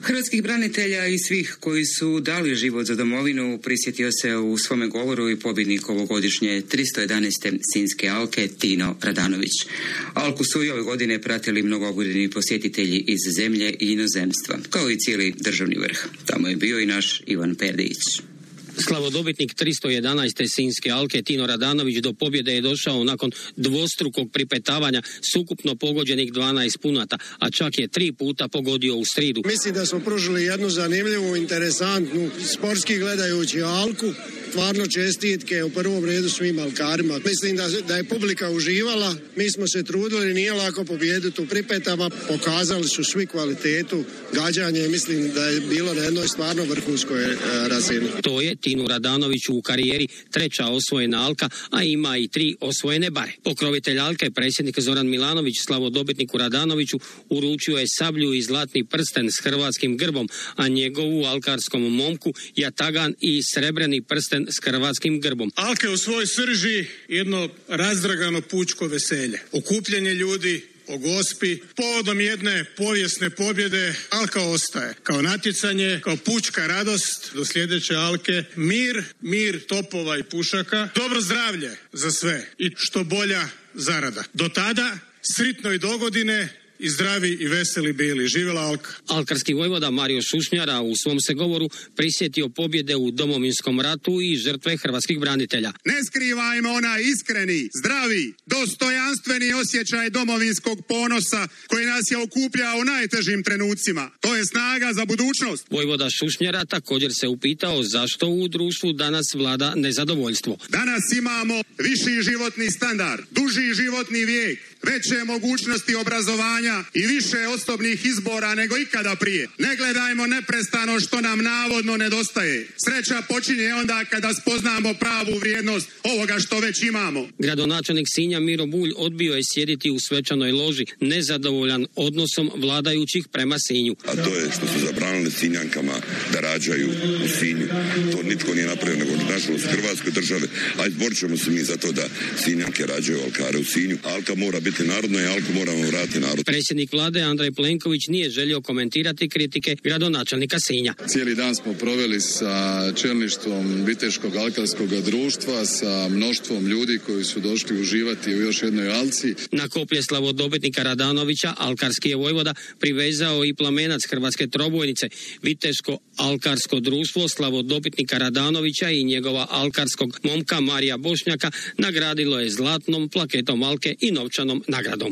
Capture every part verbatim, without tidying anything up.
Hrvatskih branitelja i svih koji su dali život za domovinu prisjetio se u svome govoru i pobjednik ovogodišnje tristo jedanaeste Sinjske alke Tino Radanović. Alku su i ove godine pratili mnogobrojni posjetitelji iz zemlje i inozemstva, kao i cijeli državni vrh. Tamo je bio i naš Ivan Perdić. Slavodobitnik tristo jedanaeste Sinjske alke Tino Radanović do pobjede je došao nakon dvostrukog pripetavanja s ukupno pogođenih dvanaest punata, a čak je tri puta pogodio u sridu. Mislim da smo pružili jednu zanimljivu, interesantnu, sportski gledajući alku. Stvarno čestitke u prvom redu svim alkarima. Mislim da, da je publika uživala, mi smo se trudili, nije lako pobijediti u pripetama, pokazali su svi kvalitetu gađanja i mislim da je bilo na jednoj stvarno vrhunskoj e, razini. To je Tinu Radanoviću u karijeri treća osvojena alka, a ima i tri osvojene bare. Pokrovitelj alke, predsjednik Zoran Milanović, slavodobitniku Radanoviću uručio je sablju i zlatni prsten s hrvatskim grbom, a njegovu alkarskom momku jatagan i srebreni prsten s hrvatskim grbom. Alka je u svojoj srži jedno razdragano pučko veselje. Okupljanje ljudi o Gospi, povodom jedne povijesne pobjede, alka ostaje kao natjecanje, kao pučka radost do sljedeće alke. Mir, mir topova i pušaka, dobro zdravlje za sve i što bolja zarada. Do tada sritno i dogodine i zdravi i veseli bili. Živjela alka. Alkarski vojvoda Mario Šušnjara u svom se govoru prisjetio pobjede u Domovinskom ratu i žrtve hrvatskih branitelja. Ne skrivajmo onaj iskreni, zdravi, dostojanstveni osjećaj domovinskog ponosa koji nas je okupljao u najtežim trenucima. To je snaga za budućnost. Vojvoda Šušnjara također se upitao zašto u društvu danas vlada nezadovoljstvo. Danas imamo viši životni standard, duži životni vijek, veće mogućnosti obrazovanja i više osobnih izbora nego ikada prije. Ne gledajmo neprestano što nam navodno nedostaje. Sreća počinje onda kada spoznamo pravu vrijednost ovoga što već imamo. Gradonačelnik Sinja Miro Bulj odbio je sjediti u svečanoj loži, nezadovoljan odnosom vladajućih prema Sinju. A to je što su zabranili Sinjankama da rađaju u Sinju. To nitko nije napravio nego nažalost Hrvatske države, a izborit ćemo se mi za to da Sinjanke rađaju alkare u Sinju. Alka mora biti narodna i alku moramo vratiti narod. Predsjednik vlade Andrej Plenković nije želio komentirati kritike gradonačelnika Sinja. Cijeli dan smo proveli sa čelništvom Viteškog alkarskog društva, sa mnoštvom ljudi koji su došli uživati u još jednoj alci. Na koplje slavodobitnika Radanovića alkarski je vojvoda privezao i plamenac hrvatske trobojnice. Viteško alkarsko društvo slavodobitnika Radanovića i njegova alkarskog momka Marija Bošnjaka nagradilo je zlatnom plaketom alke i novčanom nagradom.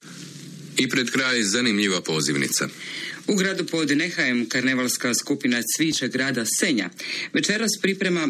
I pred kraj zanimljiva pozivnica. U gradu pod Nehajem karnevalska skupina cviće grada Senja večeras priprema